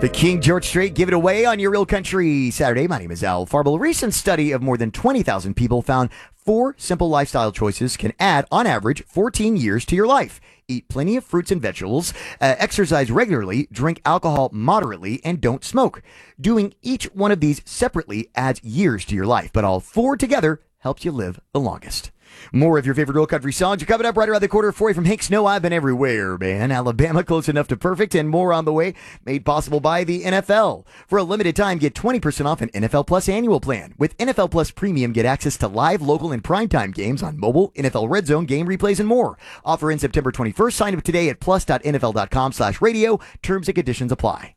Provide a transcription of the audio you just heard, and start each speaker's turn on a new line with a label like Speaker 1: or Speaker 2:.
Speaker 1: The King George Strait, give it away on your Real Country Saturday. My name is Al Farble. A recent study of more than 20,000 people found 4 simple lifestyle choices can add, on average, 14 years to your life. Eat plenty of fruits and vegetables, exercise regularly, drink alcohol moderately, and don't smoke. Doing each one of these separately adds years to your life, but all 4 together helps you live the longest. More of your favorite Real Country songs are coming up right around the corner for you from Hank Snow. I've been everywhere, man. Alabama, close enough to perfect, and more on the way, made possible by the NFL. For a limited time, get 20% off an NFL Plus annual plan. With NFL Plus Premium, get access to live, local, and primetime games on mobile, NFL Red Zone, game replays, and more. Offer in September 21st. Sign up today at plus.nfl.com/radio. Terms and conditions apply.